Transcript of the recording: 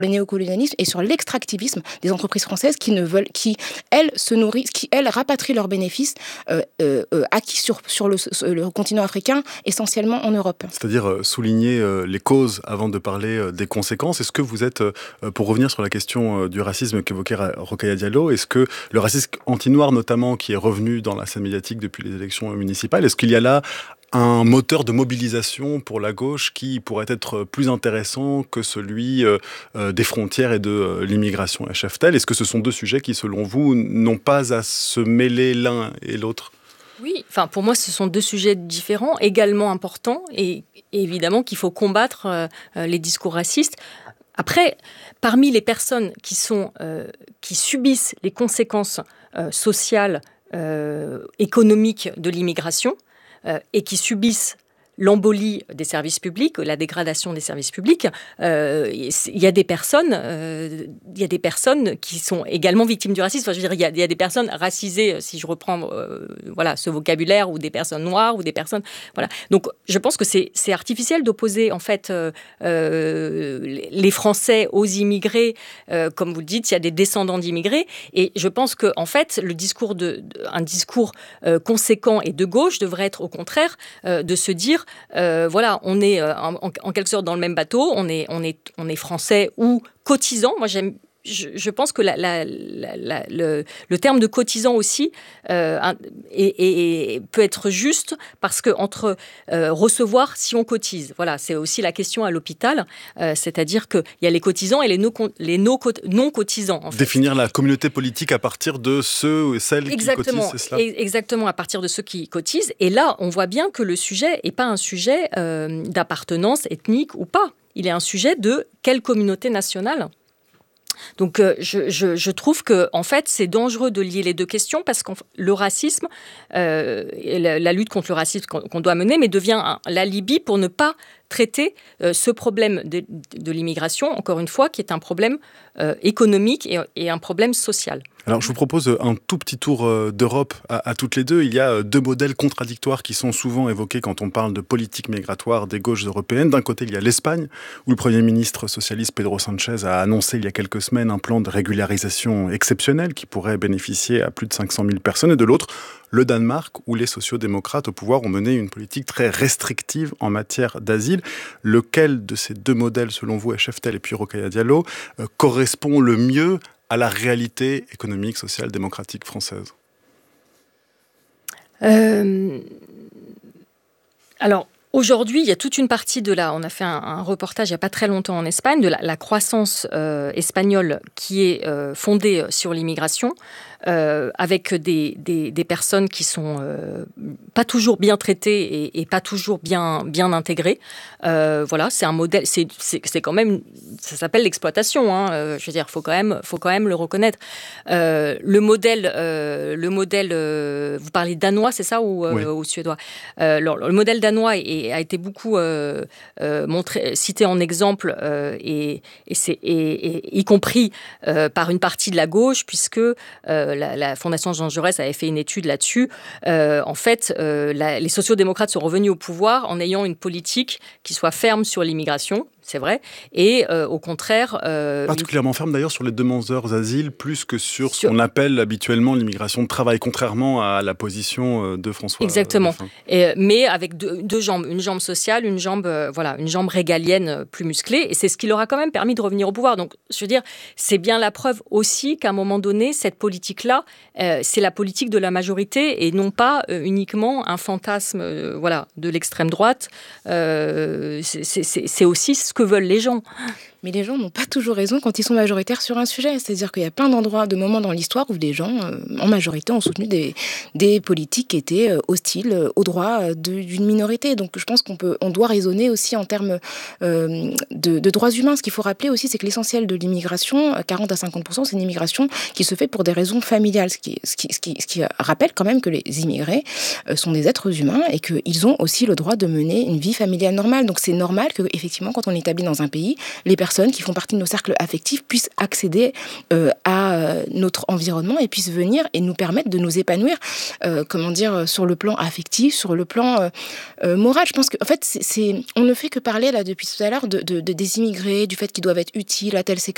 le néocolonialisme et sur l'extractivisme des entreprises françaises qui elles se nourrissent, qui elles rapatrient leurs bénéfices acquis sur le continent africain, essentiellement en Europe. C'est-à-dire souligner les causes avant de parler des conséquences. Est-ce que vous êtes, pour revenir sur la question du racisme qu'évoquait Rokhaya Diallo, est-ce que le racisme anti-noir notamment, qui est revenu dans la scène médiatique depuis les élections municipales, est-ce qu'il y a là un moteur de mobilisation pour la gauche qui pourrait être plus intéressant que celui des frontières et de l'immigration à Cheftel? Est-ce que ce sont deux sujets qui, selon vous, n'ont pas à se mêler l'un et l'autre? Oui, enfin pour moi, ce sont deux sujets différents, également importants, et évidemment qu'il faut combattre les discours racistes. Après, parmi les personnes qui subissent les conséquences sociales, économiques de l'immigration, et qui subissent l'embolie des services publics, la dégradation des services publics, il y a des personnes qui sont également victimes du racisme. Enfin, je veux dire, il y a des personnes racisées, si je reprends ce vocabulaire, ou des personnes noires, ou des personnes... Voilà. Donc, je pense que c'est artificiel d'opposer, en fait, les Français aux immigrés. Comme vous le dites, il y a des descendants d'immigrés. Et je pense que, en fait, un discours conséquent et de gauche devrait être, au contraire, de se dire on est en quelque sorte dans le même bateau, on est français ou cotisant. Moi, je pense que le terme de cotisant aussi peut être juste, parce que entre recevoir si on cotise, voilà, c'est aussi la question à l'hôpital, c'est-à-dire qu'il y a les cotisants et les non cotisants. En fait. Définir la communauté politique à partir de ceux et celles qui cotisent, c'est cela ? Exactement, à partir de ceux qui cotisent. Et là, on voit bien que le sujet n'est pas un sujet d'appartenance ethnique ou pas. Il est un sujet de quelle communauté nationale. Donc, je trouve que, en fait, c'est dangereux de lier les deux questions, parce que le racisme, et la lutte contre le racisme qu'on doit mener, mais devient l'alibi pour ne pas traiter ce problème de l'immigration, encore une fois, qui est un problème économique et un problème social. Alors, je vous propose un tout petit tour d'Europe à toutes les deux. Il y a deux modèles contradictoires qui sont souvent évoqués quand on parle de politique migratoire des gauches européennes. D'un côté, il y a l'Espagne, où le Premier ministre socialiste Pedro Sánchez a annoncé il y a quelques semaines un plan de régularisation exceptionnel qui pourrait bénéficier à plus de 500 000 personnes. Et de l'autre, le Danemark, où les sociodémocrates au pouvoir ont mené une politique très restrictive en matière d'asile. Lequel de ces deux modèles, selon vous, Cheftel et puis Rokhaya Diallo, correspond le mieux à la réalité économique, sociale, démocratique française? Alors, aujourd'hui, il y a toute une partie on a fait un reportage il n'y a pas très longtemps en Espagne, de la croissance espagnole qui est fondée sur l'immigration, avec des personnes qui sont pas toujours bien traitées et pas toujours bien intégrées. Voilà, c'est un modèle, c'est quand même, ça s'appelle l'exploitation. Hein, je veux dire, faut quand même le reconnaître. Le modèle, vous parlez danois, c'est ça, ou suédois? Le modèle danois a été beaucoup cité en exemple, et y compris par une partie de la gauche, puisque la Fondation Jean Jaurès avait fait une étude là-dessus. En fait, les sociodémocrates sont revenus au pouvoir en ayant une politique qui soit ferme sur l'immigration, c'est vrai, et au contraire... particulièrement ferme d'ailleurs sur les demandeurs d'asile, plus que sur ce qu'on appelle habituellement l'immigration de travail, contrairement à la position de François. Exactement, mais avec deux jambes, une jambe sociale, une jambe régalienne plus musclée, et c'est ce qui leur a quand même permis de revenir au pouvoir. Donc, je veux dire, c'est bien la preuve aussi qu'à un moment donné, cette politique-là, c'est la politique de la majorité, et non pas uniquement un fantasme de l'extrême droite. C'est aussi ce que veulent les gens. Mais les gens n'ont pas toujours raison quand ils sont majoritaires sur un sujet. C'est-à-dire qu'il y a plein d'endroits, de moments dans l'histoire où des gens, en majorité, ont soutenu des politiques qui étaient hostiles aux droits d'une minorité. Donc je pense on doit raisonner aussi en termes de droits humains. Ce qu'il faut rappeler aussi, c'est que l'essentiel de l'immigration, 40 à 50%, c'est une immigration qui se fait pour des raisons familiales. Ce qui rappelle quand même que les immigrés sont des êtres humains et qu'ils ont aussi le droit de mener une vie familiale normale. Donc c'est normal que, effectivement, quand on est établi dans un pays, les personnes qui font partie de nos cercles affectifs puissent accéder à notre environnement et puissent venir et nous permettre de nous épanouir, sur le plan affectif, sur le plan moral. Je pense qu'en fait, on ne fait que parler là depuis tout à l'heure des immigrés, du fait qu'ils doivent être utiles à tel secteur.